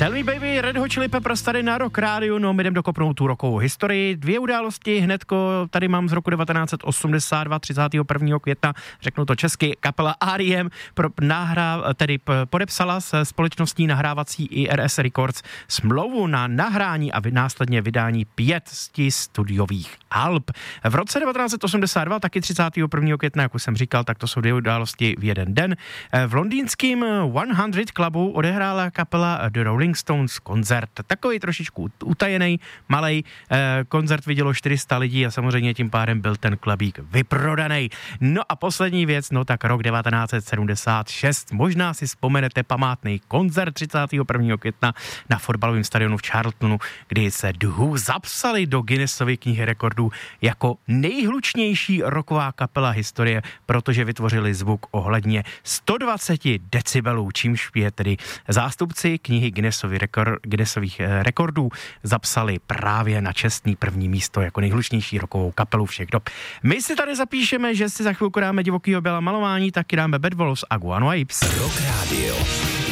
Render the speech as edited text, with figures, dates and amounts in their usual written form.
Tell Me Baby, Red Hot Chili Peppers tady na Rock Rádiu, no my jdem dokopnout tu rokovou historii. 2 události hnedko, tady mám z roku 1982, 31. května, řeknu to česky, kapela R.E.M. podepsala se společností nahrávací IRS Records smlouvu na nahrání a následně vydání 5 studiových alb. V roce 1982, taky 31. května, jak už jsem říkal, tak to jsou 2 události v jeden den. V londýnském 100 Clubu odehrála kapela The Rolling Stones koncert. Takový trošičku utajený, malej koncert vidělo 400 lidí a samozřejmě tím pádem byl ten klubík vyprodaný. No a poslední věc, no tak rok 1976. Možná si vzpomenete památný koncert 31. května na fotbalovém stadionu v Charltonu, kdy se The Who zapsali do Guinnessovy knihy rekordů jako nejhlučnější rocková kapela historie, protože vytvořili zvuk ohledně 120 decibelů, čímž je tedy zástupci knihy Guinnessových rekordů zapsali právě na čestný první místo jako nejhlučnější rockovou kapelu všech dob. My si tady zapíšeme, že si za chvilku dáme divokýho běla malování, taky dáme Bad Wolves a Guano Apes. Rock Radio.